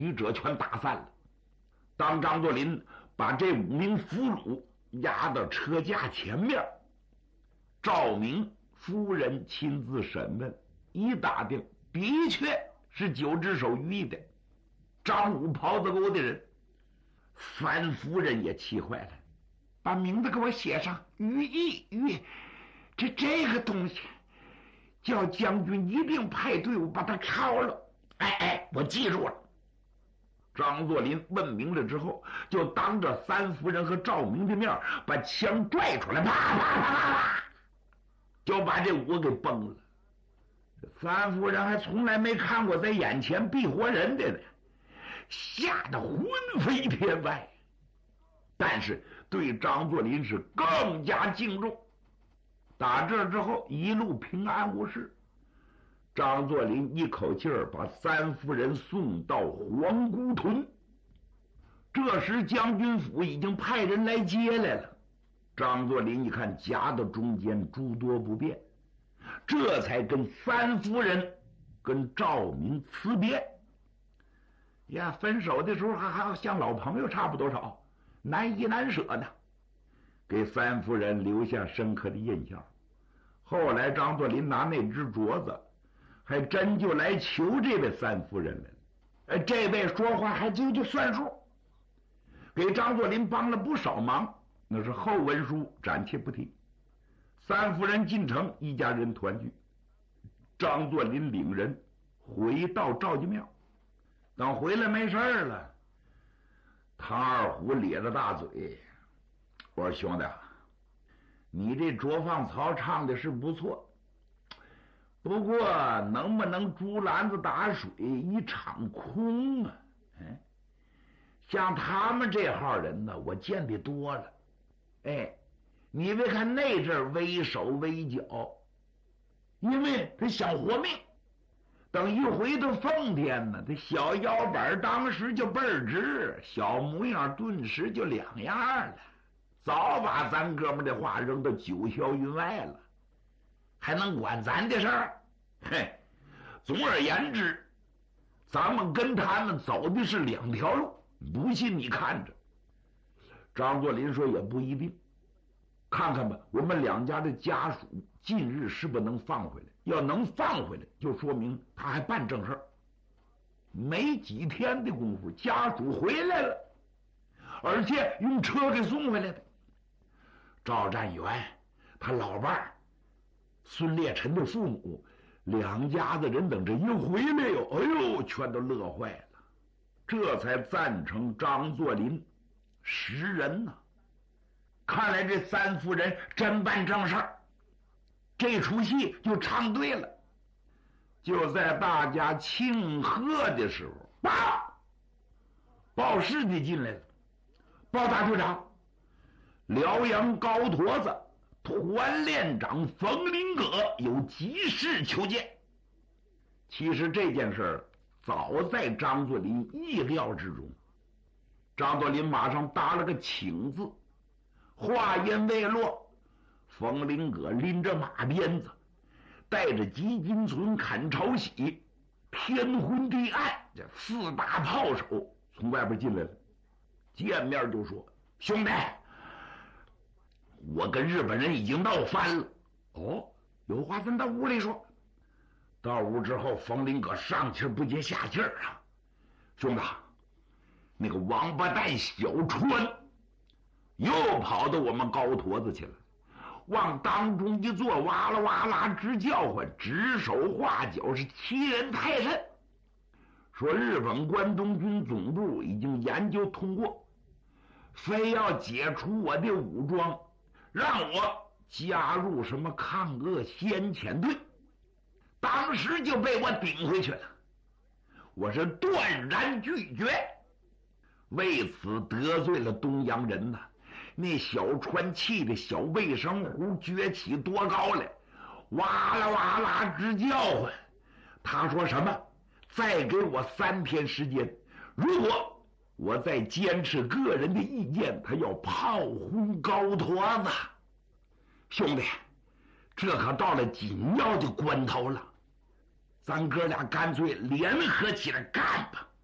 余者全打散了。当张作霖把这5名俘虏押到车架前面，赵明夫人亲自审问，一打听，的确是9只手于义的张武袍子沟的人。樊夫人也气坏了，把名字给我写上，于义这个东西，叫将军一定派队伍把他抄了。我记住了。张作霖问明了之后，就当着三夫人和赵明的面把枪拽出来，啪啪啪啪啪，就把这5个给崩了。三夫人还从来没看过在眼前毙活人的呢，吓得魂飞天外。但是对张作霖是更加敬重。打这之后一路平安无事。张作霖一口气儿把三夫人送到皇姑屯。这时将军府已经派人来接来了。张作霖一看夹到中间诸多不便，这才跟三夫人跟赵明辞别。呀，分手的时候还像老朋友差不多少，难依难舍呢，给三夫人留下深刻的印象。后来张作霖拿那只镯子还真就来求这位三夫人来了。这位说话还就算数，给张作霖帮了不少忙，那是后文书暂且不提。三夫人进城，一家人团聚。张作霖领人回到赵家庙，等回来没事了，唐二虎咧着大嘴，我说兄弟，你这捉放曹唱的是不错，不过能不能竹篮子打水一场空啊？像他们这号人呢，我见得多了。你别看那阵威手威脚，因为他想活命，等一回到奉天呢，这小腰板当时就倍儿直，小模样顿时就两样了，早把咱哥们的话扔到九霄云外了，还能管咱的事儿？总而言之，咱们跟他们走的是2条路，不信你看着。张作霖说也不一定，看看吧，我们2家的家属近日是不能放回来，要能放回来，就说明他还办正事儿。没几天的功夫，家属回来了，而且用车给送回来的。赵占元他老伴儿孙烈臣的父母2家的人等这一回来哟，全都乐坏了，这才赞成张作霖识人呐。看来这三夫人真办正事儿，这出戏就唱对了。就在大家庆贺的时候，报事的进来了，报大队长，辽阳高坨子团练长冯林葛有急事求见。其实这件事早在张作霖意料之中。张作霖马上答了个请字，话音未落，冯林葛拎着马鞭子，带着吉金存、砍朝喜、天昏地暗这4大炮手从外边进来了。见面就说：兄弟，我跟日本人已经闹翻了。有话咱到屋里说。到屋之后，冯林葛上气不接下气啊，兄弟，那个王八蛋小川又跑到我们高坨子去了，往当中一坐，哇啦哇啦直叫唤，指手画脚，是欺人太甚。说日本关东军总部已经研究通过，非要解除我的武装，让我加入什么抗俄先遣队，当时就被我顶回去了。我是断然拒绝，为此得罪了东洋人呐。那小川气的小卫生壶撅起多高来，哇啦哇啦直叫唤。他说什么？再给我3天时间，如果我再坚持个人的意见，他要炮轰高坨子。兄弟，这可到了紧要的关头了，咱哥俩干脆联合起来干吧。